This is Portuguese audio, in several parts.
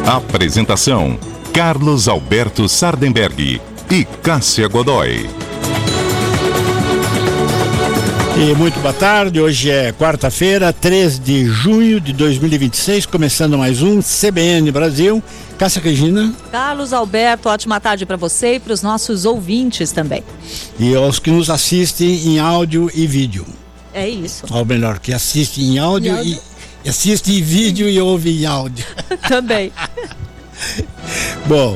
Apresentação: Carlos Alberto Sardenberg e Cássia Godoy. E muito boa tarde, hoje é quarta-feira, 3 de junho de 2026, começando mais um CBN Brasil. Cássia Regina. Carlos Alberto, ótima tarde para você e para os nossos ouvintes também. E aos que nos assistem em áudio e vídeo. É isso. Ou melhor, que assistem em áudio e assistem em vídeo e ouvem em áudio. Também. Bom,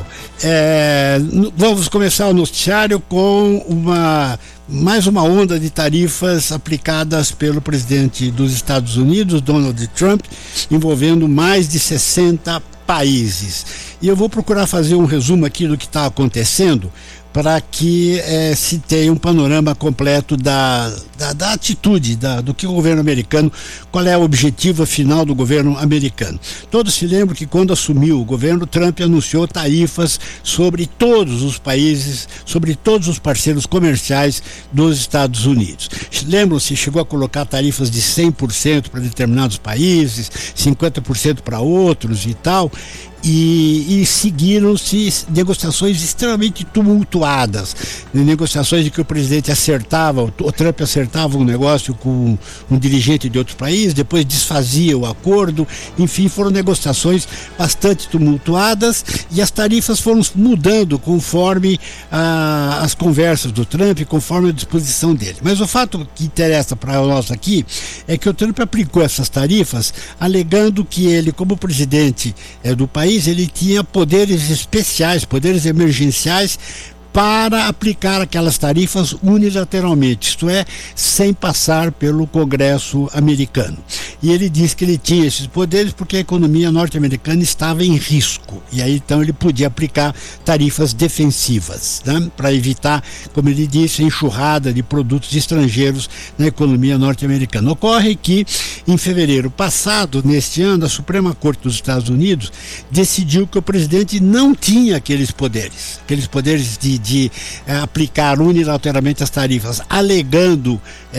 vamos começar o noticiário com mais uma onda de tarifas aplicadas pelo presidente dos Estados Unidos, Donald Trump, envolvendo mais de 60 países. E eu vou procurar fazer um resumo aqui do que está acontecendo, para que se tenha um panorama completo da atitude, do que o governo americano, qual é o objetivo final do governo americano. Todos se lembram que quando assumiu o governo, Trump anunciou tarifas sobre todos os países, sobre todos os parceiros comerciais dos Estados Unidos. Lembram-se, chegou a colocar tarifas de 100% para determinados países, 50% para outros e tal. E seguiram-se negociações extremamente tumultuadas, negociações de que o presidente o Trump acertava um negócio com um dirigente de outro país, depois desfazia o acordo, enfim, foram negociações bastante tumultuadas e as tarifas foram mudando conforme as conversas do Trump, conforme a disposição dele. Mas o fato que interessa para nós aqui é que o Trump aplicou essas tarifas alegando que ele, como presidente do país, ele tinha poderes especiais, poderes emergenciais para aplicar aquelas tarifas unilateralmente, isto é, sem passar pelo Congresso americano. E ele disse que ele tinha esses poderes porque a economia norte-americana estava em risco. E aí então ele podia aplicar tarifas defensivas, né, para evitar, como ele disse, a enxurrada de produtos estrangeiros na economia norte-americana. Ocorre que, em fevereiro passado, neste ano, a Suprema Corte dos Estados Unidos decidiu que o presidente não tinha aqueles poderes de aplicar unilateralmente as tarifas, alegando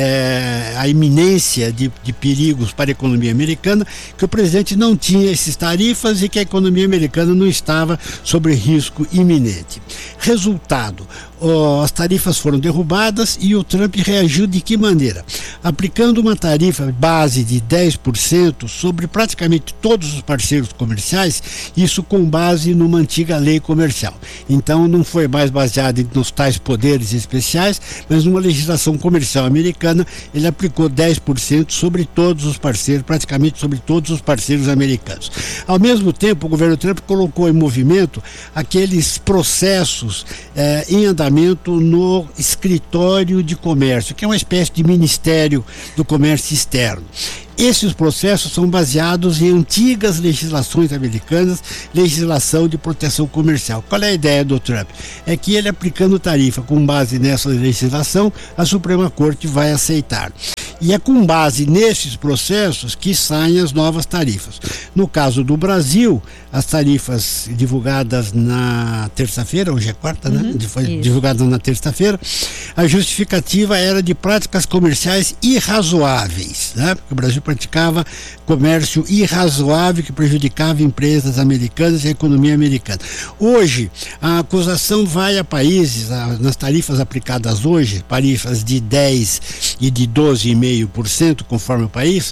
a iminência de perigos para a economia americana, que o presidente não tinha essas tarifas e que a economia americana não estava sob risco iminente. Resultado, as tarifas foram derrubadas e o Trump reagiu de que maneira? Aplicando uma tarifa base de 10% sobre praticamente todos os parceiros comerciais, isso com base numa antiga lei comercial. Então não foi mais baseado nos tais poderes especiais, mas numa legislação comercial americana, ele aplicou 10% sobre todos os parceiros, praticamente sobre todos os parceiros americanos. Ao mesmo tempo, o governo Trump colocou em movimento aqueles processos em andamento no escritório de comércio, que é uma espécie de ministério do comércio externo. Esses processos são baseados em antigas legislações americanas, legislação de proteção comercial. Qual é a ideia do Trump? É que ele, aplicando tarifa com base nessa legislação, a Suprema Corte vai aceitar. E é com base nesses processos que saem as novas tarifas. No caso do Brasil, as tarifas divulgadas na terça-feira, hoje é quarta, né? Foi divulgada na terça-feira, a justificativa era de práticas comerciais irrazoáveis, né? Porque o Brasil praticava comércio irrazoável que prejudicava empresas americanas e a economia americana. Hoje, a acusação vai a países, nas tarifas aplicadas hoje, tarifas de 10% e de 12,5% conforme o país,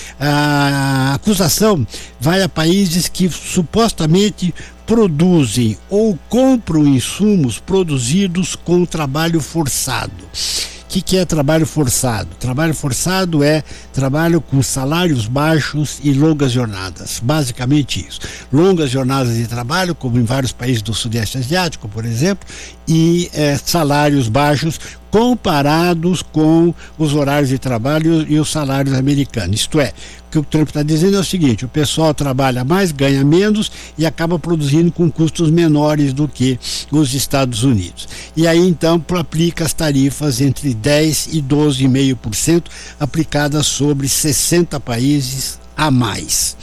a acusação vai a países que supostamente produzem ou compram insumos produzidos com trabalho forçado. O que é trabalho forçado? Trabalho forçado é trabalho com salários baixos e longas jornadas, basicamente isso. Longas jornadas de trabalho, como em vários países do Sudeste Asiático, por exemplo, e salários baixos comparados com os horários de trabalho e os salários americanos. Isto é, o que o Trump está dizendo é o seguinte: o pessoal trabalha mais, ganha menos e acaba produzindo com custos menores do que os Estados Unidos. E aí então aplica as tarifas entre 10% e 12,5% aplicadas sobre 60 países a mais.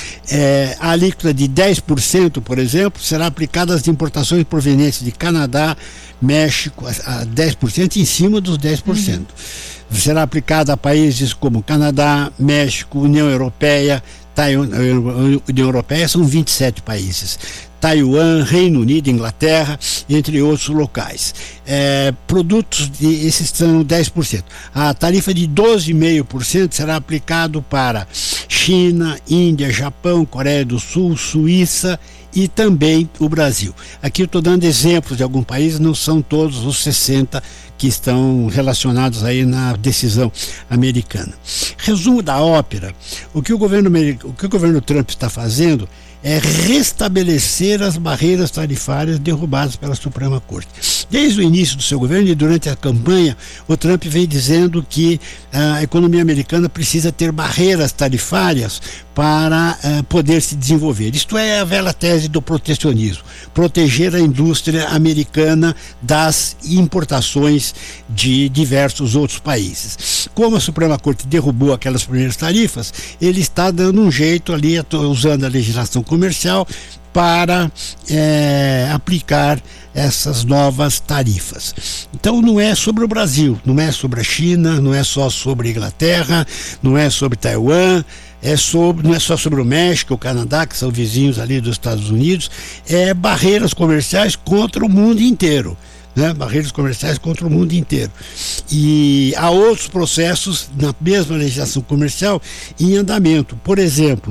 A alíquota de 10%, por exemplo, será aplicada às importações provenientes de Canadá, México, a 10% em cima dos 10%. Será aplicada a países como Canadá, México, União Europeia, União Europeia são 27 países. Taiwan, Reino Unido, Inglaterra, entre outros locais. Produtos esses são 10%. A tarifa de 12,5% será aplicado para China, Índia, Japão, Coreia do Sul, Suíça e também o Brasil. Aqui eu estou dando exemplos de alguns países, não são todos os 60 que estão relacionados aí na decisão americana. Resumo da ópera: o que o governo Trump está fazendo é restabelecer as barreiras tarifárias derrubadas pela Suprema Corte. Desde o início do seu governo e durante a campanha, o Trump vem dizendo que a economia americana precisa ter barreiras tarifárias para poder se desenvolver. Isto é a velha tese do protecionismo: proteger a indústria americana das importações de diversos outros países. Como a Suprema Corte derrubou aquelas primeiras tarifas, ele está dando um jeito ali, usando a legislação comercial para aplicar essas novas tarifas. Então não é sobre o Brasil, não é sobre a China, não é só sobre a Inglaterra, não é sobre Taiwan, não é só sobre o México, o Canadá, que são vizinhos ali dos Estados Unidos, barreiras comerciais contra o mundo inteiro. Barreiras comerciais contra o mundo inteiro. E há outros processos na mesma legislação comercial em andamento. Por exemplo,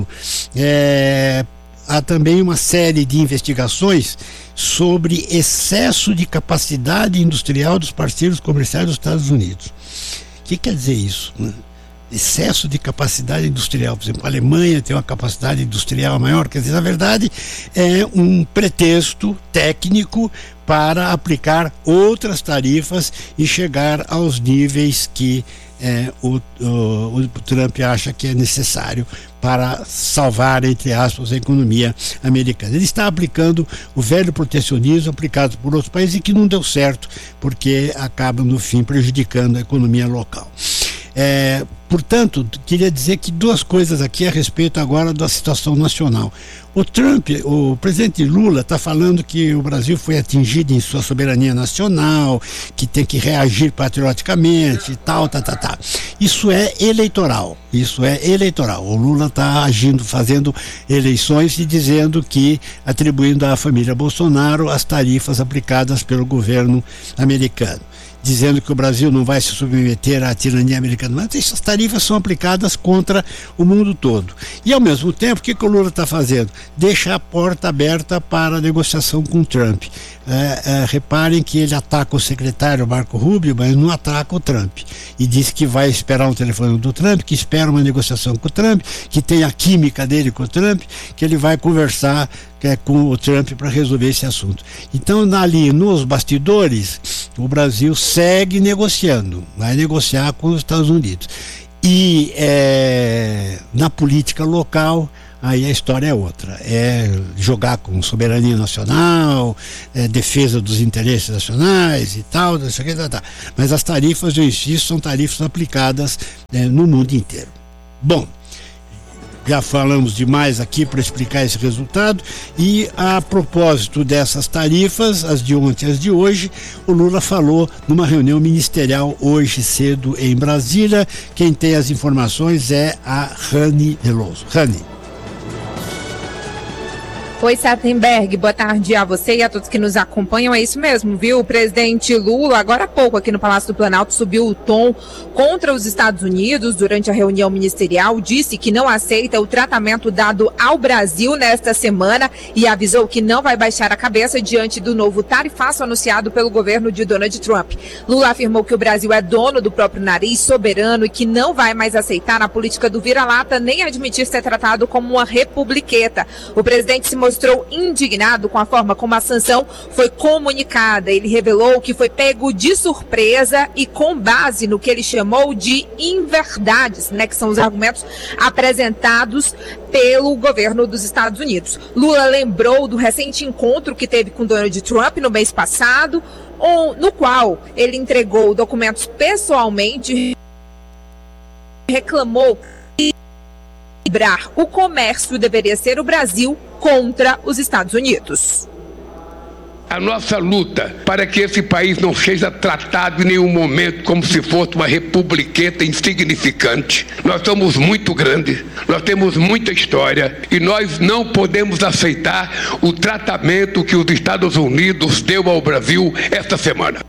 há também uma série de investigações sobre excesso de capacidade industrial dos parceiros comerciais dos Estados Unidos. O que quer dizer isso? Excesso de capacidade industrial. Por exemplo, a Alemanha tem uma capacidade industrial maior. Quer dizer, na verdade, é um pretexto técnico para aplicar outras tarifas e chegar aos níveis que o Trump acha que é necessário para salvar, entre aspas, a economia americana. Ele está aplicando o velho protecionismo aplicado por outros países e que não deu certo, porque acaba, no fim, prejudicando a economia local. Portanto, queria dizer que duas coisas aqui a respeito agora da situação nacional. O presidente Lula está falando que o Brasil foi atingido em sua soberania nacional, que tem que reagir patrioticamente e tal. Isso é eleitoral. O Lula está agindo, fazendo eleições e dizendo que, atribuindo à família Bolsonaro as tarifas aplicadas pelo governo americano, dizendo que o Brasil não vai se submeter à tirania americana. Mas essas tarifas são aplicadas contra o mundo todo. E, ao mesmo tempo, o que o Lula está fazendo? Deixa a porta aberta para a negociação com o Trump. Reparem que ele ataca o secretário Marco Rubio, mas não ataca o Trump. E diz que vai esperar um telefone do Trump, que espera uma negociação com o Trump, que tem a química dele com o Trump, que ele vai conversar com o Trump para resolver esse assunto. Então, ali nos bastidores, o Brasil segue negociando, vai negociar com os Estados Unidos. E na política local, aí a história é outra. É jogar com soberania nacional, defesa dos interesses nacionais e tal, não sei o que, tá. Mas as tarifas, eu insisto, são tarifas aplicadas no mundo inteiro. Bom, já falamos demais aqui para explicar esse resultado. E a propósito dessas tarifas, as de ontem e as de hoje, o Lula falou numa reunião ministerial hoje cedo em Brasília. Quem tem as informações é a Rani Veloso. Rani. Oi, Sardenberg, boa tarde a você e a todos que nos acompanham. É isso mesmo, viu? O presidente Lula, agora há pouco aqui no Palácio do Planalto, subiu o tom contra os Estados Unidos durante a reunião ministerial, disse que não aceita o tratamento dado ao Brasil nesta semana e avisou que não vai baixar a cabeça diante do novo tarifaço anunciado pelo governo de Donald Trump. Lula afirmou que o Brasil é dono do próprio nariz, soberano, e que não vai mais aceitar a política do vira-lata nem admitir ser tratado como uma republiqueta. O presidente se mostrou indignado com a forma como a sanção foi comunicada. Ele revelou que foi pego de surpresa e com base no que ele chamou de inverdades, que são os argumentos apresentados pelo governo dos Estados Unidos. Lula lembrou do recente encontro que teve com Donald Trump no mês passado, no qual ele entregou documentos pessoalmente, reclamou que o comércio deveria ser o Brasil contra os Estados Unidos. A nossa luta para que esse país não seja tratado em nenhum momento como se fosse uma republiqueta insignificante. Nós somos muito grandes, nós temos muita história e nós não podemos aceitar o tratamento que os Estados Unidos deu ao Brasil esta semana.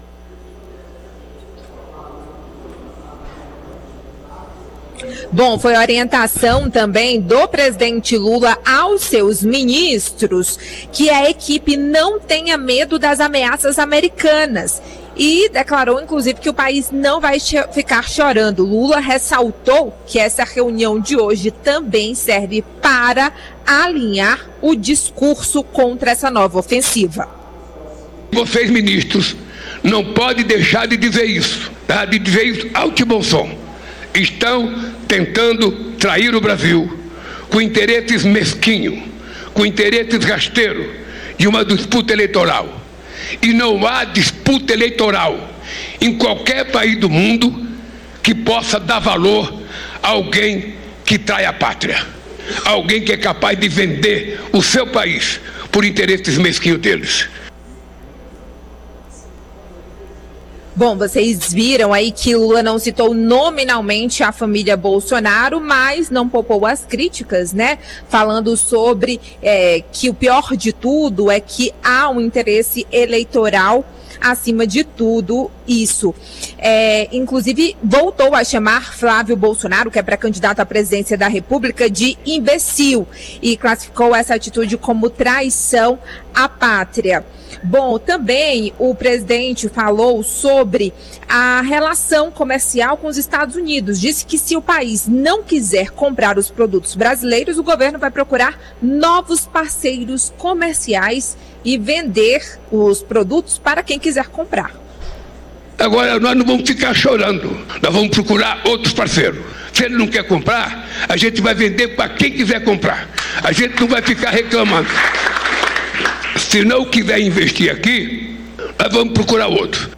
Bom, foi a orientação também do presidente Lula aos seus ministros que a equipe não tenha medo das ameaças americanas e declarou, inclusive, que o país não vai ficar chorando. Lula ressaltou que essa reunião de hoje também serve para alinhar o discurso contra essa nova ofensiva. Vocês, ministros, não podem deixar de dizer isso, tá? De dizer isso alto e bom som. Estão tentando trair o Brasil com interesses mesquinhos, com interesses rasteiros de uma disputa eleitoral. E não há disputa eleitoral em qualquer país do mundo que possa dar valor a alguém que trai a pátria, alguém que é capaz de vender o seu país por interesses mesquinhos deles. Bom, vocês viram aí que Lula não citou nominalmente a família Bolsonaro, mas não poupou as críticas, né? Falando sobre que o pior de tudo é que há um interesse eleitoral acima de tudo isso. Inclusive, voltou a chamar Flávio Bolsonaro, que é pré-candidato à presidência da República, de imbecil e classificou essa atitude como traição à pátria. Bom, também o presidente falou sobre a relação comercial com os Estados Unidos. Disse que se o país não quiser comprar os produtos brasileiros, o governo vai procurar novos parceiros comerciais e vender os produtos para quem quiser comprar. Agora, nós não vamos ficar chorando, nós vamos procurar outros parceiros. Se ele não quer comprar, a gente vai vender para quem quiser comprar. A gente não vai ficar reclamando. Se não quiser investir aqui, nós vamos procurar outro.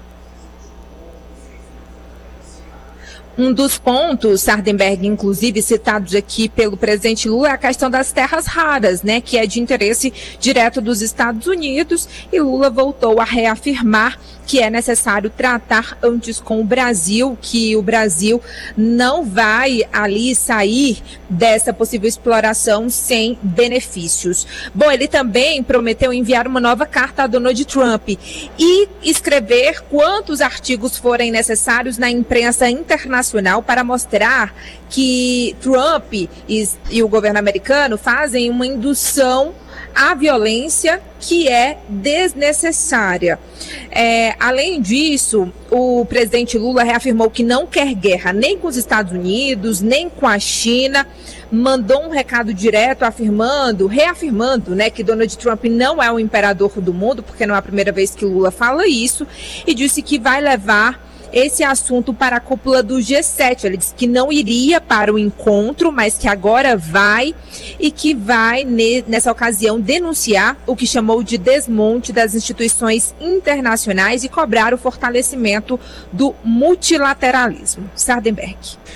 Um dos pontos, Sardenberg, inclusive citados aqui pelo presidente Lula, é a questão das terras raras, né, que é de interesse direto dos Estados Unidos, e Lula voltou a reafirmar que é necessário tratar antes com o Brasil, que o Brasil não vai ali sair dessa possível exploração sem benefícios. Bom, ele também prometeu enviar uma nova carta a Donald Trump e escrever quantos artigos forem necessários na imprensa internacional para mostrar que Trump e o governo americano fazem uma indução à violência que é desnecessária. Além disso, o presidente Lula reafirmou que não quer guerra nem com os Estados Unidos, nem com a China. Mandou um recado direto reafirmando, né, que Donald Trump não é o imperador do mundo, porque não é a primeira vez que Lula fala isso, e disse que vai levar esse assunto para a cúpula do G7. Ele disse que não iria para o encontro, mas que agora vai e que vai, nessa ocasião, denunciar o que chamou de desmonte das instituições internacionais e cobrar o fortalecimento do multilateralismo. Sardenberg.